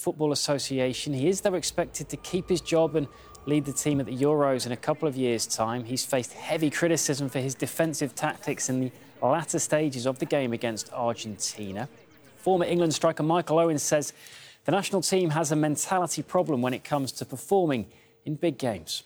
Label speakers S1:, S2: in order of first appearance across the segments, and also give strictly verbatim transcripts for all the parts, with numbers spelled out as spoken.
S1: Football Association. He is, though, expected to keep his job and lead the team at the Euros in a couple of years' time. He's faced heavy criticism for his defensive tactics in the latter stages of the game against Argentina. Former England striker Michael Owen says the national team has a mentality problem when it comes to performing in big games.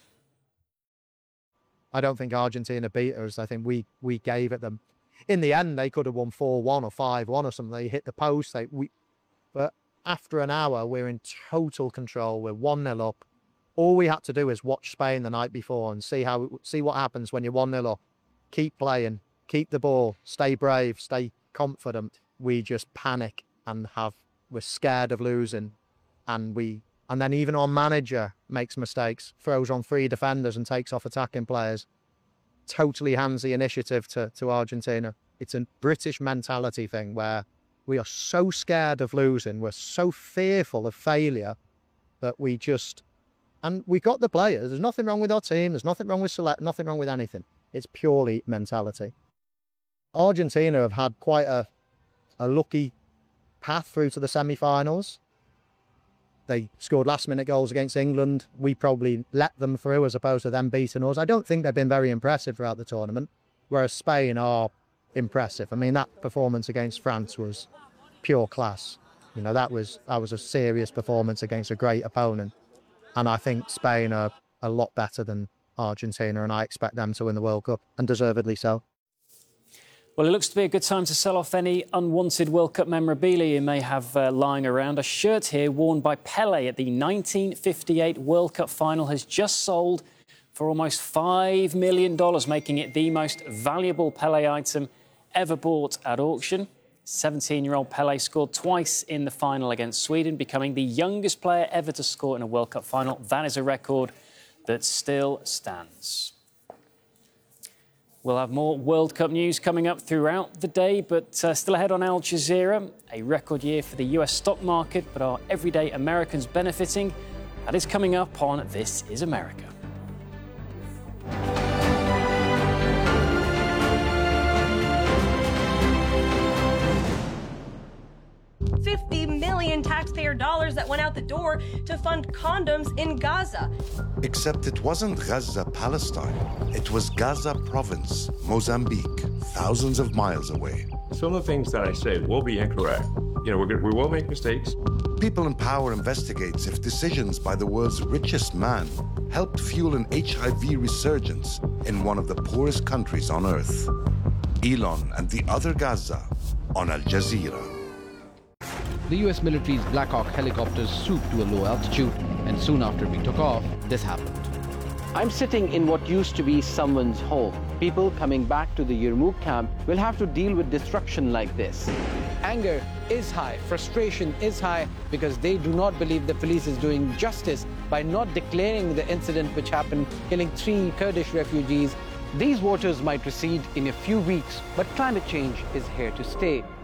S2: I don't think Argentina beat us. I think we we gave it them. In the end, they could have won four one or five one or something. They hit the post. They, we, but after an hour, we're in total control. We're one nil up. All we had to do is watch Spain the night before and see how see what happens when you're one nil up. Keep playing, keep the ball, stay brave, stay confident. We just panic and have we're scared of losing, and we and then even our manager makes mistakes, throws on three defenders and takes off attacking players. Totally hands the initiative to, to Argentina. It's a British mentality thing where we are so scared of losing, we're so fearful of failure that we just... And we got the players. There's nothing wrong with our team. There's nothing wrong with select, nothing wrong with anything. It's purely mentality. Argentina have had quite a, a lucky path through to the semi-finals. They scored last-minute goals against England. We probably let them through as opposed to them beating us. I don't think they've been very impressive throughout the tournament, whereas Spain are impressive. I mean, that performance against France was pure class. You know, that was that was a serious performance against a great opponent. And I think Spain are a lot better than Argentina, and I expect them to win the World Cup, and deservedly so.
S1: Well, it looks to be a good time to sell off any unwanted World Cup memorabilia you may have uh, lying around. A shirt here worn by Pelé at the nineteen fifty-eight World Cup final has just sold for almost five million dollars, making it the most valuable Pelé item ever bought at auction. seventeen-year-old Pelé scored twice in the final against Sweden, becoming the youngest player ever to score in a World Cup final. That is a record that still stands. We'll have more World Cup news coming up throughout the day, but uh, still ahead on Al Jazeera. A record year for the U S stock market, but are everyday Americans benefiting? That is coming up on This is America.
S3: fifty million taxpayer dollars that went out the door to fund condoms in Gaza.
S4: Except it wasn't Gaza, Palestine. It was Gaza province, Mozambique, thousands of miles away.
S5: Some of the things that I say will be incorrect. You know, we're gonna, we will make mistakes.
S4: People in Power investigates if decisions by the world's richest man helped fuel an H I V resurgence in one of the poorest countries on earth. Elon and the other Gaza on Al Jazeera.
S6: The U S military's Black Hawk helicopters swooped to a low altitude, and soon after we took off, this happened.
S7: I'm sitting in what used to be someone's home. People coming back to the Yarmouk camp will have to deal with destruction like this.
S8: Anger is high, frustration is high, because they do not believe the police is doing justice by not declaring the incident which happened, killing three Kurdish refugees.
S7: These waters might recede in a few weeks, but climate change is here to stay.